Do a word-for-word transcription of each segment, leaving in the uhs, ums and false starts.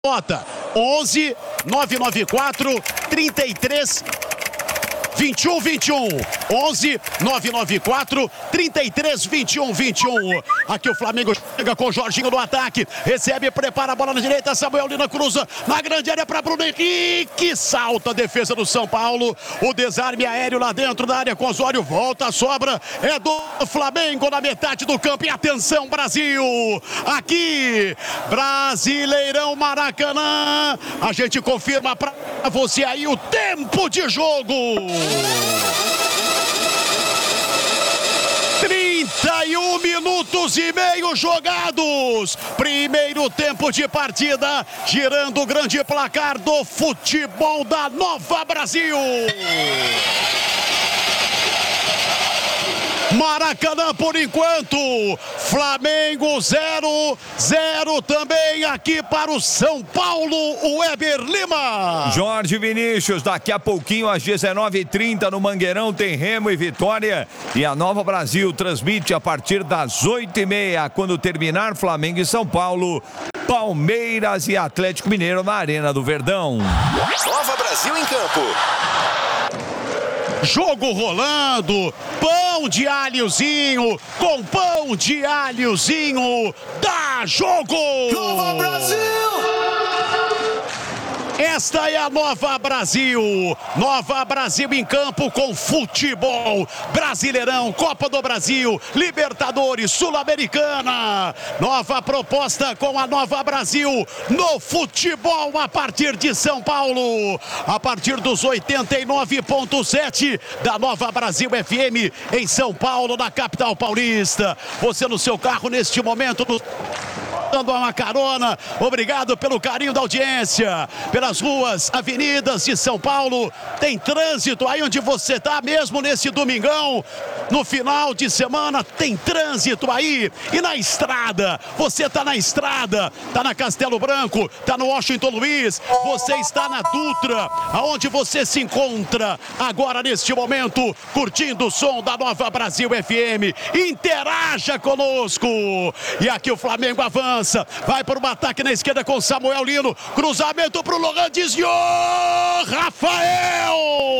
Nota onze, nove nove quatro, trinta e três, vinte e um, vinte e um. onze, nove nove quatro, trinta e três, vinte e um, vinte e um. Aqui o Flamengo chega com o Jorginho no ataque. Recebe, prepara a bola na direita. Samuel Lino cruza na grande área para Bruno Henrique. Salta a defesa do São Paulo. O desarme aéreo lá dentro da área com Osório. Volta a sobra. É do Flamengo na metade do campo. E atenção, Brasil. Aqui, Brasileirão Maracanã. A gente confirma para você aí o tempo de jogo. trinta e um minutos e meio jogados. Primeiro tempo de partida, girando o grande placar do futebol da Nova Brasil. Maracanã por enquanto, Flamengo zero, zero também aqui para o São Paulo, o Weber Lima. Jorge Vinícius, daqui a pouquinho às dezenove e trinta no Mangueirão tem Remo e Vitória. E a Nova Brasil transmite a partir das oito e meia, quando terminar Flamengo e São Paulo, Palmeiras e Atlético Mineiro na Arena do Verdão. Nova Brasil em campo. Jogo rolando, pão de alhozinho, com pão de alhozinho, dá jogo! Nova Brasil! Esta é a Nova Brasil, Nova Brasil em campo com futebol, Brasileirão, Copa do Brasil, Libertadores, Sul-Americana. Nova proposta com a Nova Brasil no futebol a partir de São Paulo, a partir dos oitenta e nove ponto sete da Nova Brasil F M em São Paulo, na capital paulista. Você no seu carro neste momento no... dando uma carona, obrigado pelo carinho da audiência, pelas ruas, avenidas de São Paulo. Tem trânsito aí onde você está, mesmo nesse domingão, no final de semana, tem trânsito aí. E na estrada, você está na estrada, está na Castelo Branco, está no Washington Luiz, você está na Dutra, aonde você se encontra agora neste momento, curtindo o som da Nova Brasil F M. Interaja conosco. E aqui o Flamengo avança. Vai para o ataque na esquerda com Samuel Lino. Cruzamento para o Lohan, desviou. Rafael!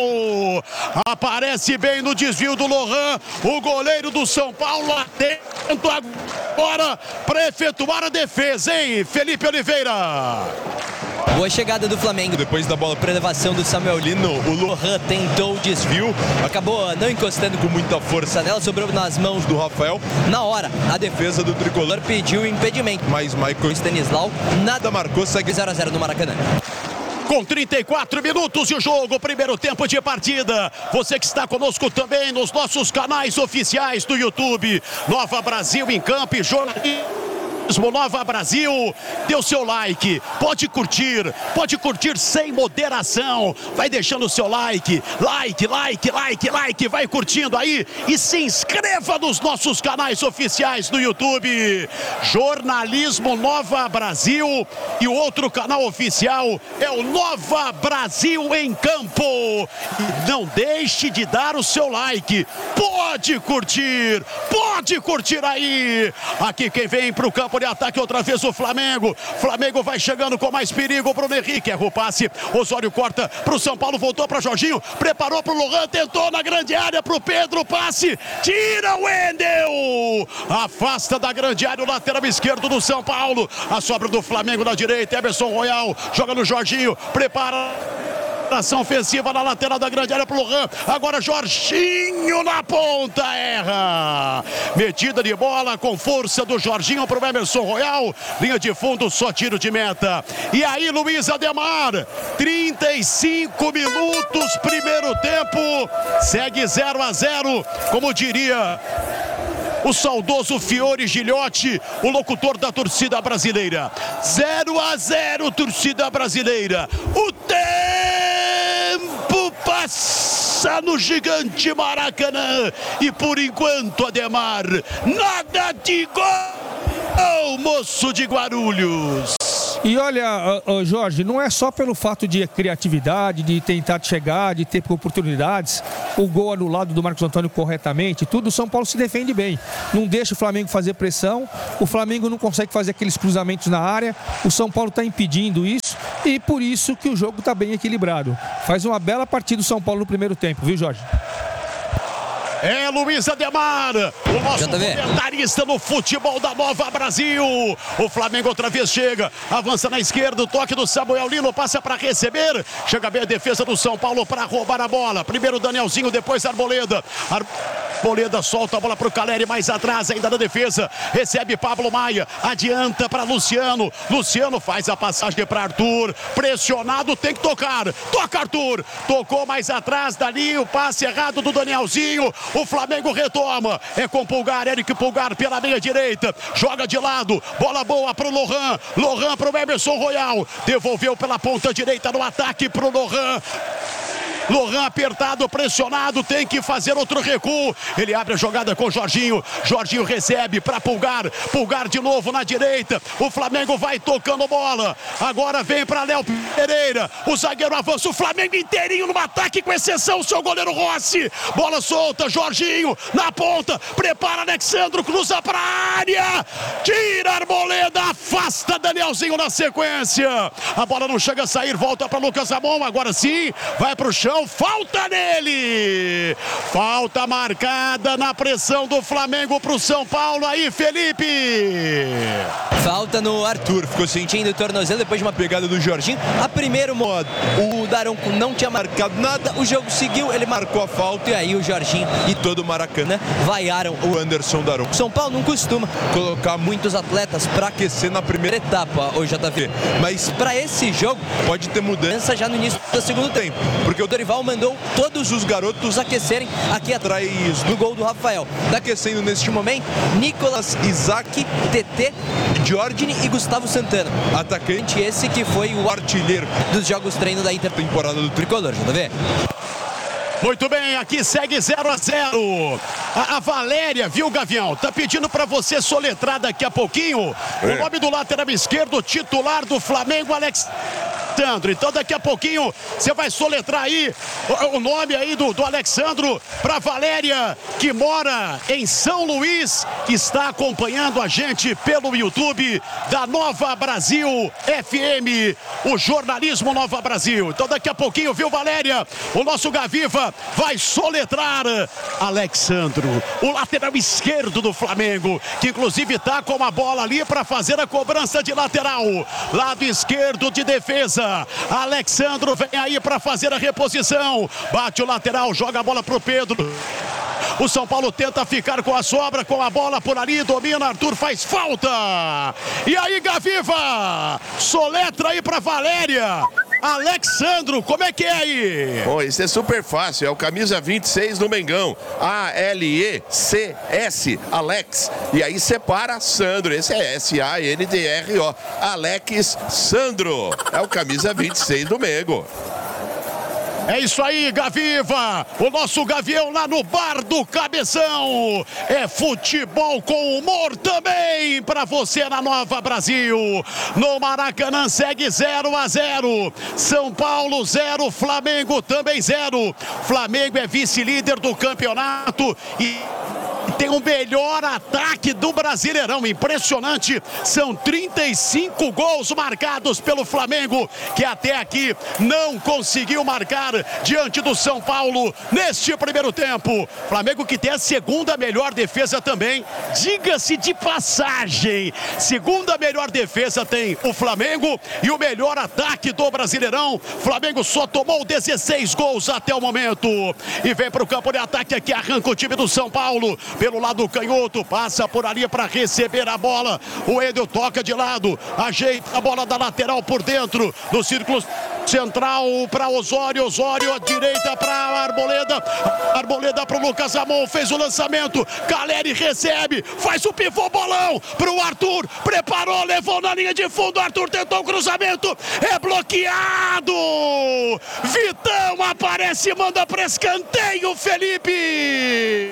Aparece bem no desvio do Lohan. O goleiro do São Paulo atento agora para efetuar a defesa, hein? Felipe Oliveira. Boa chegada do Flamengo. Depois da bola para elevação do Samuel Lino, o Lohan tentou o desvio, acabou não encostando com muita força nela, sobrou nas mãos do Rafael. Na hora, a defesa do tricolor pediu impedimento, mas Michael Stanislau nada marcou, segue zero a zero no Maracanã. Com trinta e quatro minutos de jogo, primeiro tempo de partida. Você que está conosco também nos nossos canais oficiais do YouTube. Nova Brasil em campo e jornalismo. Nova Brasil, dê o seu like, pode curtir, pode curtir sem moderação, vai deixando o seu like, like, like, like, like, vai curtindo aí e se inscreva nos nossos canais oficiais do YouTube, Jornalismo Nova Brasil, e o outro canal oficial é o Nova Brasil em Campo. Não deixe de dar o seu like, pode curtir, pode curtir aí. Aqui quem vem para o campo de ataque outra vez o Flamengo. Flamengo vai chegando com mais perigo. Bruno Henrique erra o passe. Osório corta para o São Paulo, voltou para Jorginho, preparou para o Lohan, tentou na grande área para o Pedro, passe, tira o Wendel, afasta da grande área o lateral esquerdo do São Paulo. A sobra do Flamengo na direita, Emerson Royal joga no Jorginho, prepara ação ofensiva na lateral da grande área para o Lohan. Agora Jorginho na ponta, erra. Metida de bola com força do Jorginho para o Emerson Royal. Linha de fundo, só tiro de meta. E aí, Luiz Ademar, trinta e cinco minutos, primeiro tempo. Segue zero a zero, como diria o saudoso Fiore Gilhote, o locutor da torcida brasileira. zero a zero, torcida brasileira. O tempo passa no gigante Maracanã. E por enquanto, Ademar, nada de gol, moço de Guarulhos. E olha, uh, uh, Jorge, não é só pelo fato de criatividade, de tentar chegar, de ter oportunidades, o gol anulado do Marcos Antônio corretamente, tudo, o São Paulo se defende bem. Não deixa o Flamengo fazer pressão, o Flamengo não consegue fazer aqueles cruzamentos na área, o São Paulo está impedindo isso e por isso que o jogo está bem equilibrado. Faz uma bela partida o São Paulo no primeiro tempo, viu, Jorge? É Luiz Ademar, o nosso comentarista no futebol da Nova Brasil. O Flamengo outra vez chega, avança na esquerda, o toque do Samuel Lino, passa para receber. Chega bem a defesa do São Paulo para roubar a bola. Primeiro Danielzinho, depois Arboleda. Arboleda solta a bola para o Caleri, mais atrás ainda na defesa. Recebe Pablo Maia, adianta para Luciano. Luciano faz a passagem para Arthur. Pressionado, tem que tocar. Toca Arthur. Tocou mais atrás dali, o passe errado do Danielzinho. O Flamengo retoma, é com Pulgar, Eric Pulgar pela meia direita, joga de lado, bola boa para o Lohan, Lohan para o Emerson Royal, devolveu pela ponta direita no ataque para o Lohan. Lohan apertado, pressionado, tem que fazer outro recuo. Ele abre a jogada com o Jorginho. Jorginho recebe para Pulgar. Pulgar de novo na direita. O Flamengo vai tocando bola. Agora vem para Léo Pereira. O zagueiro avança. O Flamengo inteirinho no ataque, com exceção o seu goleiro Rossi. Bola solta. Jorginho na ponta. Prepara Alexandro. Cruza para a área. Tira a Arboleda. Afasta Danielzinho na sequência. A bola não chega a sair. Volta para Lucas Ramon. Agora sim. Vai para o chão. Falta nele. Falta marcada na pressão do Flamengo para o São Paulo. Aí, Felipe. Falta no Arthur. Ficou sentindo o tornozelo depois de uma pegada do Jorginho. A primeiro modo, o Daronco não tinha marcado nada. O jogo seguiu, ele marcou a falta. E aí o Jorginho e todo o Maracanã vaiaram o Anderson Daronco. São Paulo não costuma colocar muitos atletas para aquecer na primeira etapa, o J V. Mas para esse jogo pode ter mudança já no início do segundo tempo. Porque o Dorival mandou todos os garotos aquecerem aqui atrás do gol do Rafael. Tá aquecendo neste momento Nicolas, Isaac, T T, Jorginho e Gustavo Santana. Atacante esse que foi o artilheiro dos jogos treino da intertemporada do Tricolor, J V. Muito bem, aqui segue zero a zero. A, a Valéria, viu, Gavião? Tá pedindo para você soletrar daqui a pouquinho é. o nome do lateral esquerdo, titular do Flamengo, Alex Alexandro. Então daqui a pouquinho você vai soletrar aí o, o nome aí do, do Alexandro para Valéria, que mora em São Luís, está acompanhando a gente pelo YouTube da Nova Brasil F M, o jornalismo Nova Brasil. Então daqui a pouquinho, viu, Valéria, o nosso Gaviva vai soletrar Alexandro, o lateral esquerdo do Flamengo, que inclusive tá com a bola ali para fazer a cobrança de lateral, lado esquerdo de defesa. Alexandro vem aí para fazer a reposição, bate o lateral, joga a bola pro Pedro. O São Paulo tenta ficar com a sobra, com a bola por ali, domina, Arthur faz falta. E aí, Gaviva, soletra aí para Valéria. Alexandro, como é que é aí? Bom, isso é super fácil, é o camisa vinte e seis do Mengão. A L E C S, Alex. E aí separa Sandro, esse é S A N D R O. Alex Sandro, é o camisa vinte e seis do Mengo. É isso aí, Gaviva, o nosso Gavião lá no Bar do Cabeção. É futebol com humor também para você na Nova Brasil. No Maracanã segue zero a zero. São Paulo zero, Flamengo também zero. Flamengo é vice-líder do campeonato e tem o melhor ataque do Brasileirão, impressionante, são trinta e cinco gols marcados pelo Flamengo, que até aqui não conseguiu marcar diante do São Paulo neste primeiro tempo. Flamengo que tem a segunda melhor defesa também, diga-se de passagem, segunda melhor defesa tem o Flamengo e o melhor ataque do Brasileirão. Flamengo só tomou dezesseis gols até o momento e vem para o campo de ataque aqui, arranca o time do São Paulo pelo lado canhoto, passa por ali para receber a bola. O Edel toca de lado, ajeita a bola da lateral por dentro, no círculo central para Osório, Osório à direita para Arboleda, Arboleda para o Lucas Ramon, fez o lançamento, Caleri recebe, faz o pivô, bolão para o Arthur, preparou, levou na linha de fundo, Arthur tentou o cruzamento, é bloqueado, Vitão aparece, manda para escanteio, Felipe.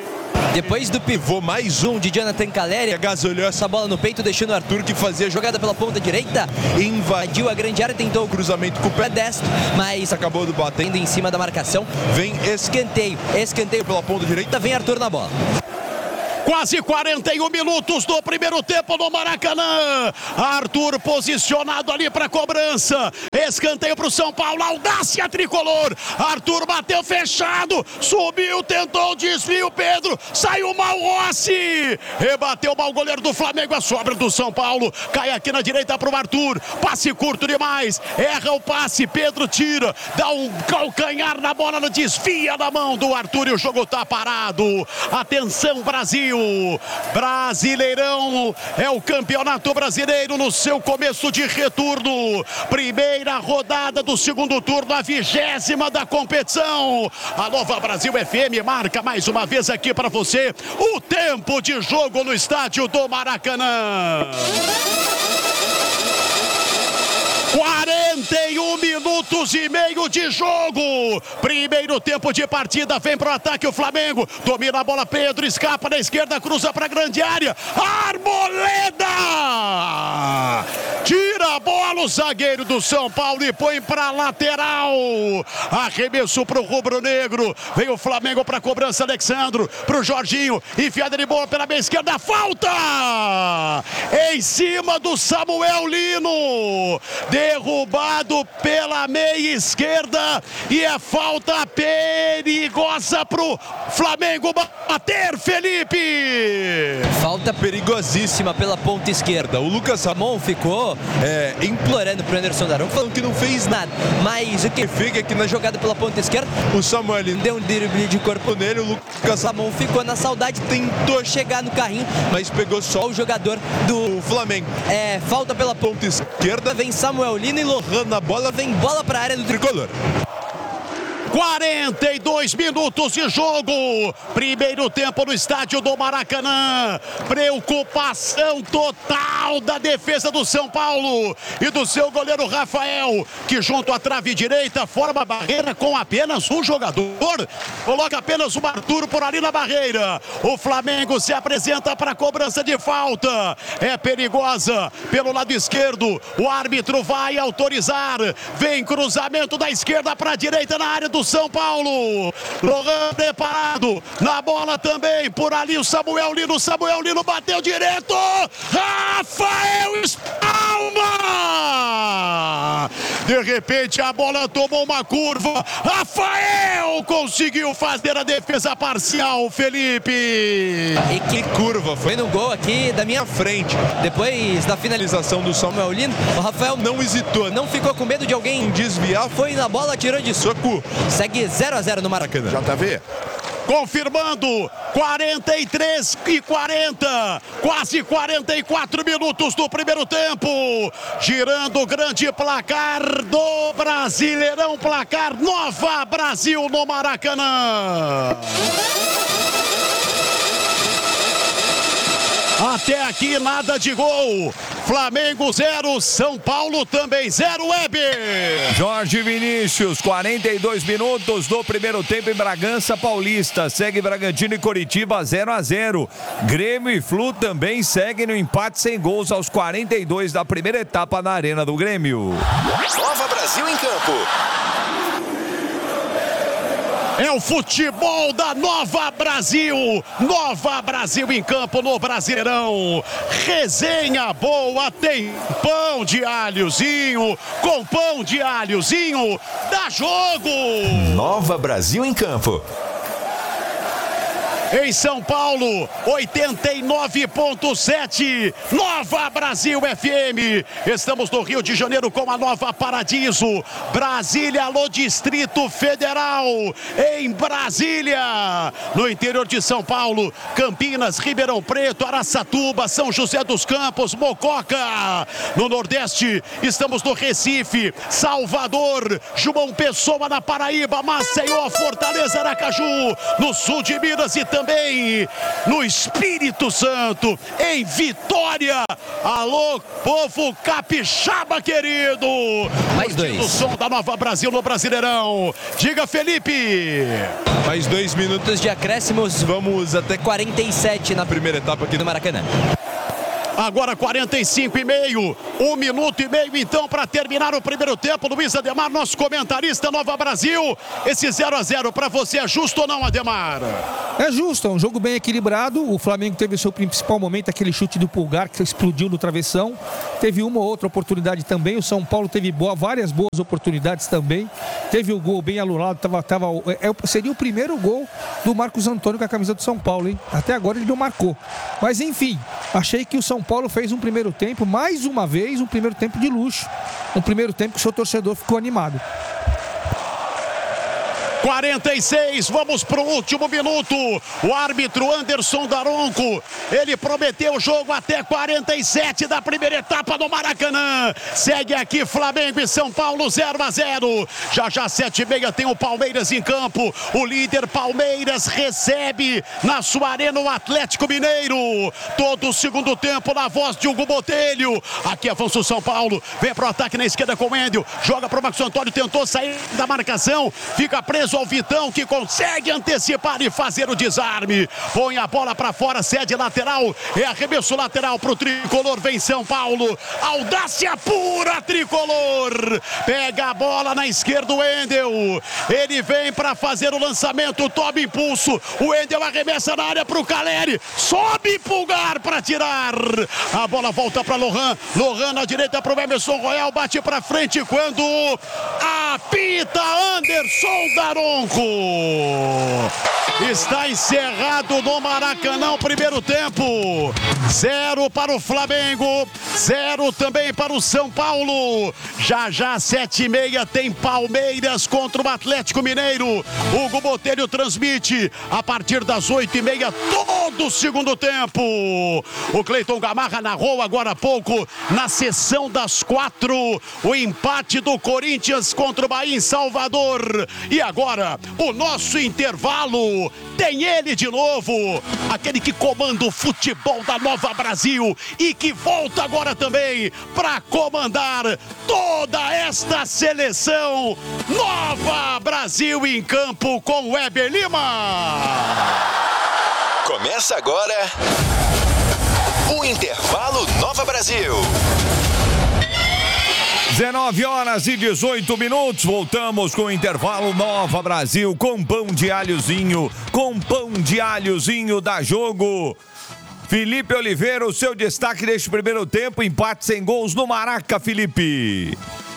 Depois do pivô, mais um de Jonathan Caleri. Agasalhou essa bola no peito, deixando o Arthur, que fazia a jogada pela ponta direita. Invadiu a grande área, tentou o cruzamento com o pé destro, mas acabou batendo em cima da marcação. Vem escanteio, escanteio pela ponta direita, vem Arthur na bola. Quase quarenta e um minutos do primeiro tempo no Maracanã. Arthur posicionado ali para cobrança. Escanteio para o São Paulo. Audácia tricolor. Arthur bateu fechado. Subiu, tentou o desvio. Pedro saiu mal. Rossi rebateu mal o goleiro do Flamengo. A sobra do São Paulo. Cai aqui na direita para o Arthur. Passe curto demais. Erra o passe. Pedro tira. Dá um calcanhar na bola. Desvia na mão do Arthur e o jogo está parado. Atenção, Brasil. Brasileirão é o campeonato brasileiro no seu começo de retorno. Primeira rodada do segundo turno, a vigésima da competição. A Nova Brasil F M marca mais uma vez aqui para você o tempo de jogo no estádio do Maracanã. quarenta e um minutos e meio de jogo. Primeiro tempo de partida. Vem pro ataque o Flamengo. Domina a bola Pedro. Escapa na esquerda. Cruza pra grande área. Arboleda! Tira a bola o zagueiro do São Paulo e põe pra lateral. Arremesso pro rubro-negro. Vem o Flamengo pra cobrança. Alexandro pro Jorginho. Enfiada de bola pela meia esquerda. Falta! Em cima do Samuel Lino. Derrubado pela meia esquerda e é falta perigosa pro Flamengo bater, Felipe. Falta perigosíssima pela ponta esquerda. O Lucas Ramon ficou é, implorando pro Anderson Daronco, falando que não fez nada. Mas o que fica aqui na jogada pela ponta esquerda, o Samuel deu um drible de corpo nele, o Lucas Ramon ficou na saudade, tentou chegar no carrinho, mas pegou só o jogador do Flamengo. É, falta pela ponta esquerda, vem Samuel Lino e Lohan na bola, vem bola para a área do tricolor. quarenta e dois minutos de jogo. Primeiro tempo no estádio do Maracanã. Preocupação total da defesa do São Paulo e do seu goleiro Rafael, que junto à trave direita forma a barreira com apenas um jogador. Coloca apenas o Arthur por ali na barreira. O Flamengo se apresenta para a cobrança de falta. É perigosa pelo lado esquerdo. O árbitro vai autorizar. Vem cruzamento da esquerda para a direita na área do São Paulo. Lohan preparado. Na bola também. Por ali o Samuel Lino. Samuel Lino bateu direto. Rafael espalma. De repente a bola tomou uma curva. Rafael conseguiu fazer a defesa parcial, Felipe. E que curva. Foi no gol aqui da minha frente. Depois da finalização do Samuel Lino, o Rafael não hesitou. Não ficou com medo de alguém desviar. Foi na bola, tirou de soco. Segue zero a zero no Maracanã. Já tá vendo? Confirmando, quarenta e três e quarenta, quase quarenta e quatro minutos do primeiro tempo. Girando o grande placar do Brasileirão, placar Nova Brasil no Maracanã. Até aqui nada de gol. Flamengo zero, São Paulo também zero, Weber. Jorge Vinícius, quarenta e dois minutos do primeiro tempo em Bragança Paulista. Segue Bragantino e Coritiba zero a zero. Grêmio e Flu também seguem no empate sem gols aos quarenta e dois da primeira etapa na Arena do Grêmio. Nova Brasil em campo. É o futebol da Nova Brasil. Nova Brasil em campo no Brasileirão. Resenha boa, tem pão de alhozinho. Com pão de alhozinho, dá jogo. Nova Brasil em campo. Em São Paulo, oitenta e nove ponto sete, Nova Brasil F M. Estamos no Rio de Janeiro com a Nova Paradiso. Brasília, alô Distrito Federal. Em Brasília, no interior de São Paulo, Campinas, Ribeirão Preto, Araçatuba, São José dos Campos, Mococa. No Nordeste, estamos no Recife, Salvador, João Pessoa na Paraíba, Maceió, Fortaleza, Aracaju. No sul de Minas e também no Espírito Santo, em Vitória, Alô, povo capixaba querido. Mais dois. O som da Nova Brasil no Brasileirão. Diga, Felipe. Mais dois minutos de acréscimos. Vamos até quarenta e sete na primeira etapa aqui do Maracanã. Agora quarenta e cinco e meio, um minuto e meio então para terminar o primeiro tempo. Luiz Ademar, nosso comentarista Nova Brasil. Esse zero a zero para você é justo ou não, Ademar? É justo, é um jogo bem equilibrado. O Flamengo teve o seu principal momento, aquele chute do Pulgar que explodiu no travessão. Teve uma ou outra oportunidade também. O São Paulo teve boa, várias boas oportunidades também. Teve o gol bem anulado, tava, tava, é, seria o primeiro gol do Marcos Antônio com a camisa do São Paulo, hein? Até agora ele não marcou. Mas enfim, achei que o São Paulo fez um primeiro tempo, mais uma vez, um primeiro tempo de luxo. Um primeiro tempo que o seu torcedor ficou animado. quarenta e seis, vamos para o último minuto. O árbitro Anderson Daronco, ele prometeu o jogo até quarenta e sete da primeira etapa do Maracanã. Segue aqui Flamengo e São Paulo zero a zero. Já já sete e meia tem o Palmeiras em campo. O líder Palmeiras recebe na sua arena o Atlético Mineiro. Todo o segundo tempo na voz de Hugo Botelho. Aqui avança o São Paulo, vem para o ataque na esquerda com o Wendel. Joga para o Marcos Antônio, tentou sair da marcação, fica preso ao Vitão, que consegue antecipar e fazer o desarme. Põe a bola para fora, cede lateral. É arremesso lateral para o tricolor. Vem São Paulo. Audácia pura, tricolor. Pega a bola na esquerda, o Wendel. Ele vem para fazer o lançamento. Toma impulso. O Wendel arremessa na área para o Caleri. Sobe Pulgar para tirar. A bola volta para Lohan. Lohan na direita para o Emerson Royal. Bate para frente quando apita Anderson Daronco. Está encerrado no Maracanã o primeiro tempo. Zero para o Flamengo, zero também para o São Paulo. Já já sete e meia tem Palmeiras contra o Atlético Mineiro. Hugo Botelho transmite a partir das oito e meia todo o segundo tempo. O Cleiton Gamarra narrou agora há pouco na sessão das quatro o empate do Corinthians contra o Bahia em Salvador. E agora o nosso intervalo tem ele de novo, aquele que comanda o futebol da Nova Brasil e que volta agora também para comandar toda esta seleção. Nova Brasil em campo com Weber Lima. Começa agora o Intervalo Nova Brasil. dezenove horas e dezoito minutos, voltamos com o intervalo Nova Brasil, com pão de alhozinho, com pão de alhozinho da Jogo. Felipe Oliveira, o seu destaque deste primeiro tempo, empate sem gols no Maraca, Felipe.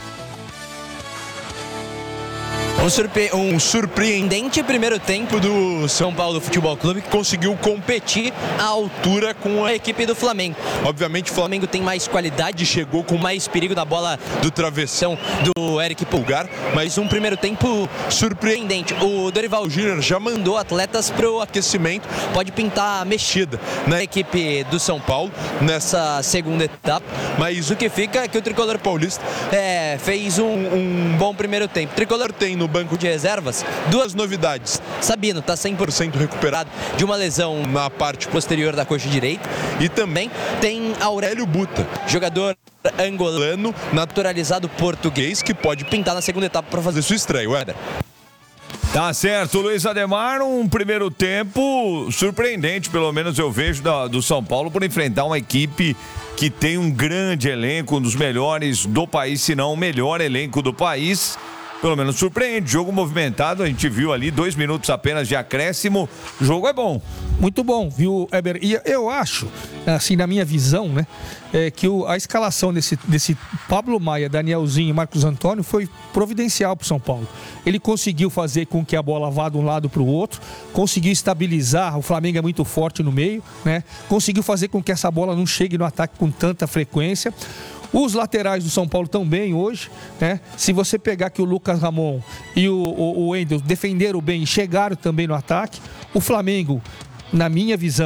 Um, surpre... um surpreendente primeiro tempo do São Paulo Futebol Clube, que conseguiu competir à altura com a equipe do Flamengo. Obviamente o Flamengo tem mais qualidade, chegou com mais perigo na bola do travessão do Eric Pulgar, mas um primeiro tempo surpreendente. O Dorival Júnior já mandou atletas para o aquecimento, pode pintar mexida na equipe do São Paulo nessa segunda etapa, mas o que fica é que o Tricolor Paulista é, fez um, um bom primeiro tempo. O Tricolor tem no banco de reservas duas novidades. Sabino está cem por cento recuperado de uma lesão na parte posterior da coxa direita, e também tem Aurélio Buta, jogador angolano naturalizado português, que pode pintar na segunda etapa para fazer sua estreia. Weber. Tá certo, Luiz Ademar, um primeiro tempo surpreendente, pelo menos eu vejo, da, do São Paulo, por enfrentar uma equipe que tem um grande elenco, um dos melhores do país, se não o melhor elenco do país. Pelo menos surpreende, jogo movimentado, a gente viu ali dois minutos apenas de acréscimo, o jogo é bom. Muito bom, viu, Eber? E eu acho, assim, na minha visão, né, é que o, a escalação desse, desse Pablo Maia, Danielzinho e Marcos Antônio foi providencial para o São Paulo. Ele conseguiu fazer com que a bola vá de um lado para o outro, conseguiu estabilizar, o Flamengo é muito forte no meio, né, conseguiu fazer com que essa bola não chegue no ataque com tanta frequência. Os laterais do São Paulo estão bem hoje, né? Se você pegar que o Lucas Ramon e o, o, o Wendel defenderam bem e chegaram também no ataque, o Flamengo, na minha visão,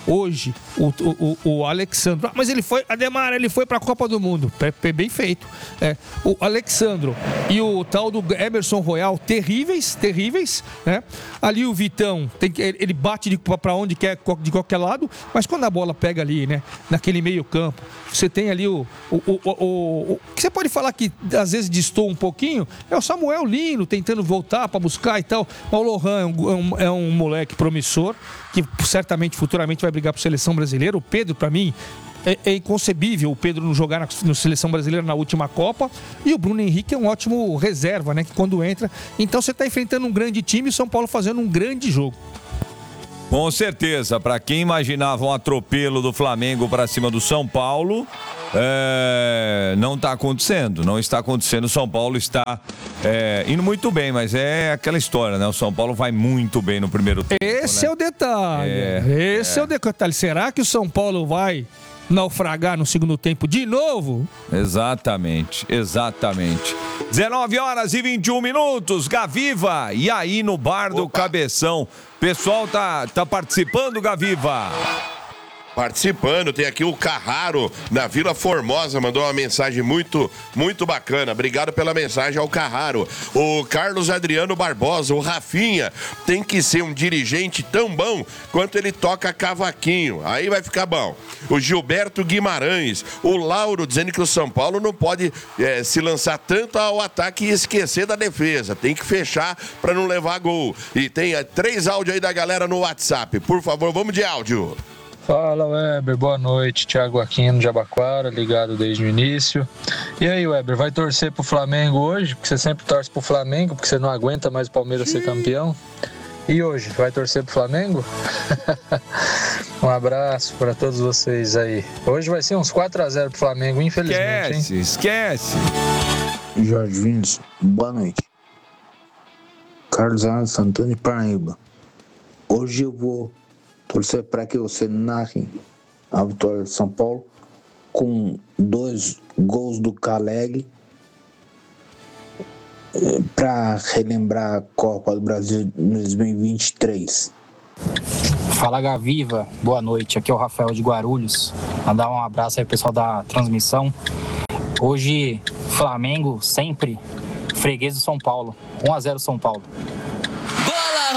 hoje o, o, o Alexandro, mas ele foi, Ademar, ele foi para a Copa do Mundo, bem feito. É, o Alexandro e o tal do Emerson Royal, terríveis, terríveis, né? Ali o Vitão, tem, ele bate para onde quer, de qualquer lado, mas quando a bola pega ali, né, naquele meio campo, você tem ali o, o, o, o, o que você pode falar que às vezes distou um pouquinho, é o Samuel Lino tentando voltar para buscar e tal, mas o Lohan é um, é um, é um moleque promissor, que certamente futuramente vai brigar por seleção brasileira. O Pedro, para mim, é, é inconcebível o Pedro não jogar na, na seleção brasileira na última Copa, e o Bruno Henrique é um ótimo reserva, né, que quando entra, então você está enfrentando um grande time e o São Paulo fazendo um grande jogo. Com certeza, para quem imaginava um atropelo do Flamengo para cima do São Paulo, é, não está acontecendo, não está acontecendo. O São Paulo está é, indo muito bem, mas é aquela história, né? O São Paulo vai muito bem no primeiro tempo. Esse né? é o detalhe, é, esse é. é o detalhe. Será que o São Paulo vai naufragar no segundo tempo de novo? Exatamente, exatamente. dezenove horas e vinte e um minutos, Gaviva, e aí no bar do Opa. Cabeção, pessoal tá, tá participando, Gaviva? Participando, tem aqui o Carraro na Vila Formosa, mandou uma mensagem muito, muito bacana. Obrigado pela mensagem ao Carraro. O Carlos Adriano Barbosa, o Rafinha, tem que ser um dirigente tão bom quanto ele toca cavaquinho. Aí vai ficar bom. O Gilberto Guimarães, o Lauro dizendo que o São Paulo não pode é, se lançar tanto ao ataque e esquecer da defesa. Tem que fechar para não levar gol. E tem é, três áudios aí da galera no WhatsApp. Por favor, vamos de áudio. Fala, Weber, boa noite, Thiago Aquino de Abaquara, ligado desde o início. E aí, Weber, vai torcer pro Flamengo hoje? Porque você sempre torce pro Flamengo, porque você não aguenta mais o Palmeiras ser campeão. E hoje, vai torcer pro Flamengo? Um abraço para todos vocês aí. Hoje vai ser uns quatro a zero pro Flamengo, infelizmente, esquece, hein? Esquece, Jorge Vindes, boa noite. Carlos Ana Santana, Paraíba. Hoje eu vou torcer para que você narre a vitória de São Paulo com dois gols do Calegui para relembrar a Copa do Brasil dois mil e vinte e três. Fala, Gaviva, boa noite, aqui é o Rafael de Guarulhos. Mandar um abraço aí pro pessoal da transmissão. Hoje, Flamengo sempre freguês do São Paulo, um a zero São Paulo.